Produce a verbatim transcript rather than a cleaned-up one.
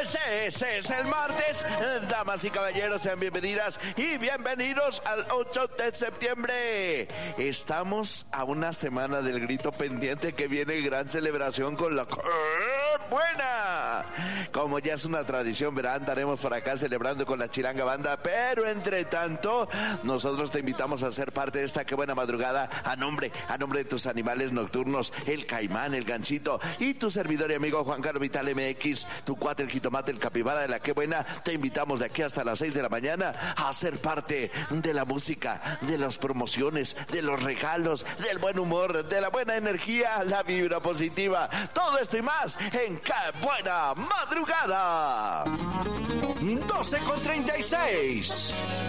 Pues ese es el martes. Damas y caballeros, sean bienvenidas y bienvenidos al ocho de septiembre. Estamos a una semana del grito pendiente que viene gran celebración con la... ¡Buena! Como ya es una tradición, verán, estaremos por acá celebrando con la Chilanga Banda, pero entre tanto, nosotros te invitamos a ser parte de esta Qué Buena Madrugada a nombre, a nombre de tus animales nocturnos, el caimán, el ganchito y tu servidor y amigo Juan Carlos Vital M X, tu cuate, el jitomate, el capibara de la Qué Buena. Te invitamos de aquí hasta las seis de la mañana a ser parte de la música, de las promociones, de los regalos, del buen humor, de la buena energía, la vibra positiva. Todo esto y más en Qué Buena Madrugada. doce con treinta y seis.